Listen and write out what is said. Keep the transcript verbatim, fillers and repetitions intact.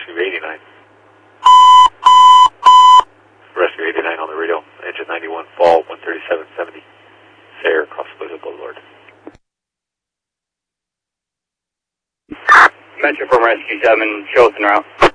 Rescue eighty-nine. Rescue eighty-nine on the radio. Engine ninety-one, fall, one thirty-seven seventy. Sayre, across Blizzard Boulevard. Metro from Rescue seven, Chilton route.